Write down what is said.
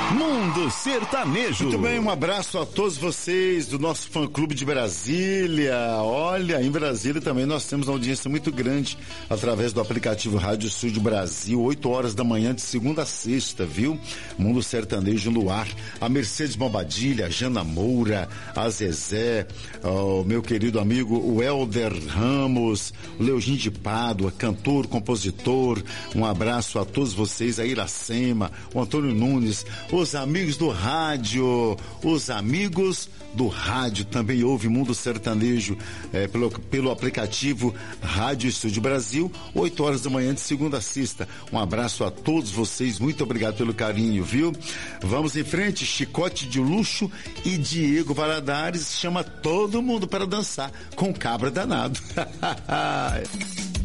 Mundo Sertanejo. Muito bem, um abraço a todos vocês do nosso fã-clube de Brasília. Olha, em Brasília também nós temos uma audiência muito grande através do aplicativo Rádio Estúdio Brasil, 8 horas da manhã de segunda a sexta, viu? Mundo Sertanejo no ar. A Mercedes Bombadilha, a Jana Moura, a Zezé, o meu querido amigo o Helder Ramos, o Leogin de Pádua, cantor, compositor. Um abraço a todos vocês, a Iracema, o Antônio Nunes, os amigos do rádio, também ouve Mundo Sertanejo pelo aplicativo Rádio Estúdio Brasil, 8 horas da manhã de segunda a sexta. Um abraço a todos vocês, muito obrigado pelo carinho, viu? Vamos em frente, Chicote de Luxo e Diego Valadares chama todo mundo para dançar com Cabra Danado.